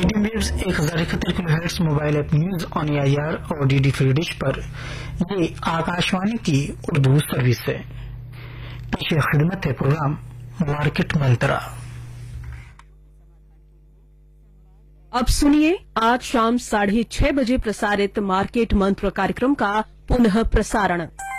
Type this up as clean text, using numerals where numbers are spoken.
Medium waves 1071 kilohertz mobile app news on AIR और DD free dish पर ये आकाशवाणी की उर्दू सर्विस है। पेश खिदमत है प्रोग्राम मार्केट मंत्रा। अब सुनिए आज शाम 6:30 बजे प्रसारित मार्केट मंत्र कार्यक्रम का पुनः प्रसारण।